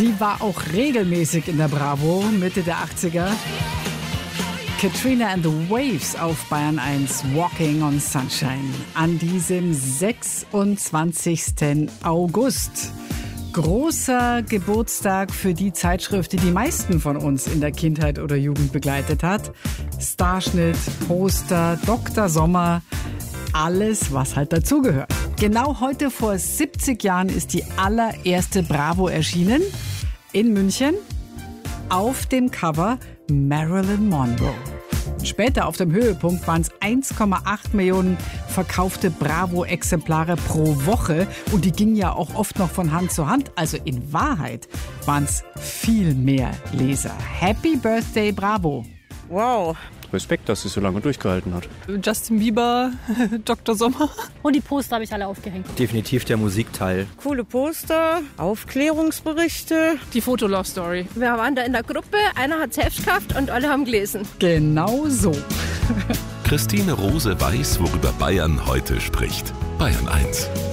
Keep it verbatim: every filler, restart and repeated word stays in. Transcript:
Sie war auch regelmäßig in der Bravo, Mitte der achtziger. Katrina and the Waves auf Bayern eins, Walking on Sunshine. An diesem sechsundzwanzigsten August. Großer Geburtstag für die Zeitschrift, die die meisten von uns in der Kindheit oder Jugend begleitet hat. Starschnitt, Poster, Doktor Sommer, alles, was halt dazugehört. Genau heute vor siebzig Jahren ist die allererste Bravo erschienen in München. Auf dem Cover Marilyn Monroe. Später auf dem Höhepunkt waren es eins Komma acht Millionen verkaufte Bravo-Exemplare pro Woche. Und die gingen ja auch oft noch von Hand zu Hand. Also in Wahrheit waren es viel mehr Leser. Happy Birthday, Bravo! Wow. Respekt, dass sie so lange durchgehalten hat. Justin Bieber, Doktor Sommer. Und die Poster habe ich alle aufgehängt. Definitiv der Musikteil. Coole Poster, Aufklärungsberichte. Die Foto-Love-Story. Wir waren da in der Gruppe, einer hat selbst gekauft und alle haben gelesen. Genau so. Christine Rose weiß, worüber Bayern heute spricht. Bayern eins.